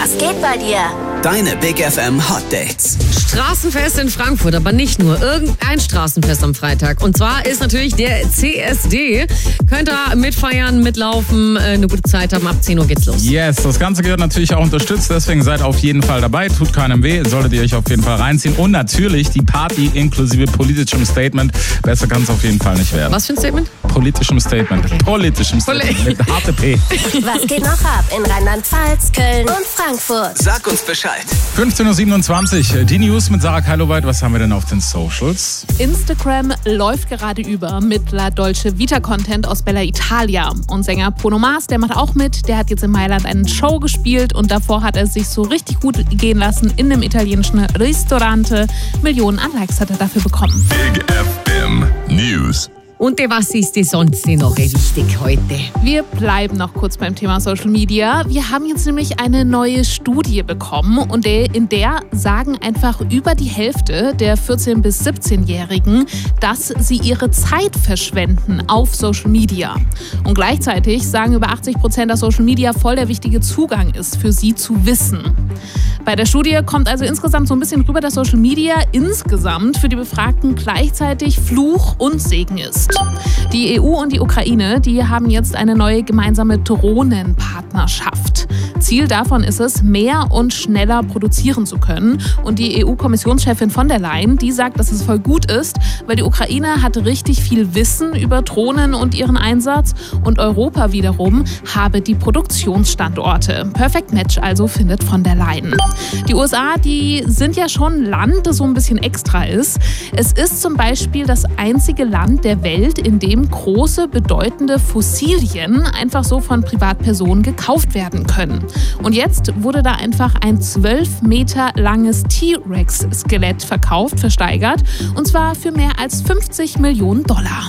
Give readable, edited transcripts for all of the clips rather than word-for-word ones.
Was geht bei dir? Deine Big FM Hot Dates. Straßenfest in Frankfurt, aber nicht nur. Irgendein Straßenfest am Freitag. Und zwar ist natürlich der CSD. Könnt ihr mitfeiern, mitlaufen, eine gute Zeit haben. Ab 10 Uhr geht's los. Yes, das Ganze gehört natürlich auch unterstützt. Deswegen seid auf jeden Fall dabei. Tut keinem weh. Solltet ihr euch auf jeden Fall reinziehen. Und natürlich die Party inklusive politischem Statement. Besser kann es auf jeden Fall nicht werden. Was für ein Statement? Politischem Statement. Okay. Politischem Statement. Mit harte P. Was geht noch ab in Rheinland-Pfalz, Köln und Frankfurt? Sag uns Bescheid. 15.27 Uhr. Die News mit Sarah Keiloweit. Was haben wir denn auf den Socials? Instagram läuft gerade über mit La Dolce Vita Content aus Bella Italia. Und Sänger Bruno Mars, der macht auch mit. Der hat jetzt in Mailand eine Show gespielt und davor hat er sich so richtig gut gehen lassen in einem italienischen Ristorante. Millionen an Likes hat er dafür bekommen. Big FM News. Und was ist dir sonst noch wichtig heute? Wir bleiben noch kurz beim Thema Social Media. Wir haben jetzt nämlich eine neue Studie bekommen und in der sagen einfach über die Hälfte der 14- bis 17-Jährigen, dass sie ihre Zeit verschwenden auf Social Media. Und gleichzeitig sagen über 80%, dass Social Media voll der wichtige Zugang ist, für sie zu wissen. Bei der Studie kommt also insgesamt so ein bisschen rüber, dass Social Media insgesamt für die Befragten gleichzeitig Fluch und Segen ist. Die EU und die Ukraine, die haben jetzt eine neue gemeinsame Drohnenpartnerschaft. Ziel davon ist es, mehr und schneller produzieren zu können. Und die EU-Kommissionschefin von der Leyen, die sagt, dass es voll gut ist, weil die Ukraine hat richtig viel Wissen über Drohnen und ihren Einsatz und Europa wiederum habe die Produktionsstandorte. Perfect Match also, findet von der Leyen. Die USA, die sind ja schon ein Land, das so ein bisschen extra ist. Es ist zum Beispiel das einzige Land der Welt, in dem große, bedeutende Fossilien einfach so von Privatpersonen gekauft werden können. Und jetzt wurde da einfach ein 12 Meter langes T-Rex-Skelett versteigert. Und zwar für mehr als $50 Millionen.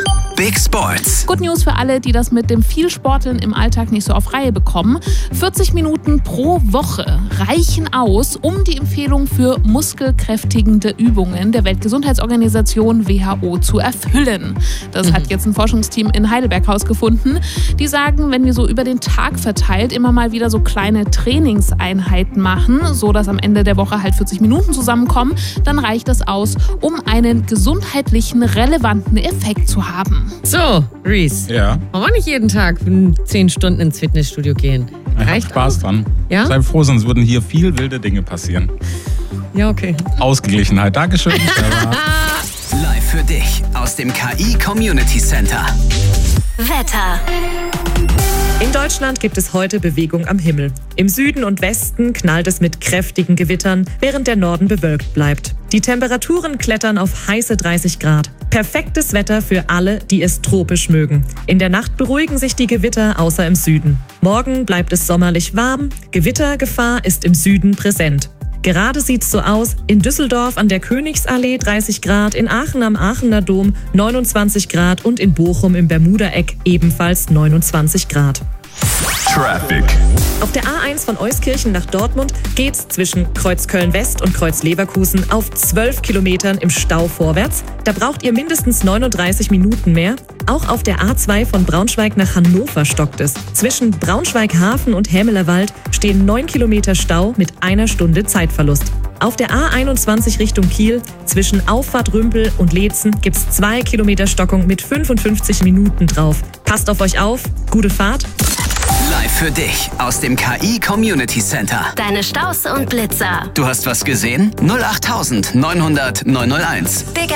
Big Sports. Good News für alle, die das mit dem Vielsporteln im Alltag nicht so auf Reihe bekommen. 40 Minuten pro Woche reichen aus, um die Empfehlung für muskelkräftigende Übungen der Weltgesundheitsorganisation WHO zu erfüllen. Das hat jetzt ein Forschungsteam in Heidelberg herausgefunden. Die sagen, wenn wir so über den Tag verteilt immer mal wieder so kleine Trainingseinheiten machen, so dass am Ende der Woche halt 40 Minuten zusammenkommen, dann reicht das aus, um einen gesundheitlichen, relevanten Effekt zu haben. So, Reese. Ja. Wollen wir nicht jeden Tag 10 Stunden ins Fitnessstudio gehen? Ich hab Reicht Spaß auch? dran. Ja? Sei froh, sonst würden hier viel wilde Dinge passieren. Ja, okay. Ausgeglichenheit. Dankeschön. Live für dich aus dem KI Community Center. Wetter. In Deutschland gibt es heute Bewegung am Himmel. Im Süden und Westen knallt es mit kräftigen Gewittern, während der Norden bewölkt bleibt. Die Temperaturen klettern auf heiße 30 Grad. Perfektes Wetter für alle, die es tropisch mögen. In der Nacht beruhigen sich die Gewitter, außer im Süden. Morgen bleibt es sommerlich warm. Gewittergefahr ist im Süden präsent. Gerade sieht's so aus: in Düsseldorf an der Königsallee 30 Grad, in Aachen am Aachener Dom 29 Grad und in Bochum im Bermuda-Eck ebenfalls 29 Grad. Traffic. Auf der A1 von Euskirchen nach Dortmund geht's zwischen Kreuz Köln-West und Kreuz Leverkusen auf 12 Kilometern im Stau vorwärts. Da braucht ihr mindestens 39 Minuten mehr. Auch auf der A2 von Braunschweig nach Hannover stockt es. Zwischen Braunschweig-Hafen und Hämelerwald stehen 9 Kilometer Stau mit 1 Stunde Zeitverlust. Auf der A21 Richtung Kiel zwischen Auffahrt Rümpel und Leetzen gibt's 2 Kilometer Stockung mit 55 Minuten drauf. Passt auf euch auf, gute Fahrt. Live für dich aus dem KI Community Center. Deine Staus und Blitzer. Du hast was gesehen? 08900 901. Big